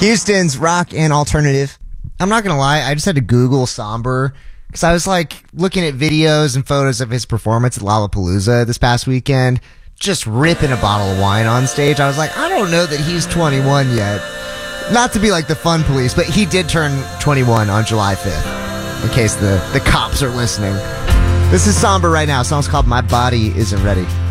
Houston's rock and alternative. I'm not going to lie, I just had to Google Somber because I was like looking at videos and photos of his performance at Lollapalooza this past weekend, just ripping a bottle of wine on stage. I was like, I don't know that he's 21 yet. Not to be like the fun police, but he did turn 21 on July 5th, in case the cops are listening. This is Somber right now. The song's called My Body Isn't Ready.